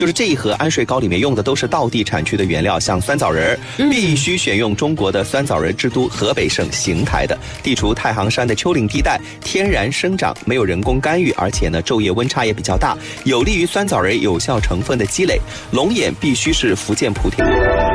就是这一盒安睡膏里面用的都是道地产区的原料，像酸枣仁，必须选用中国的酸枣仁之都河北省邢台的，地处太行山的丘陵地带，天然生长，没有人工干预，而且呢昼夜温差也比较大，有利于酸枣仁有效成分的积累。龙眼必须是福建莆田。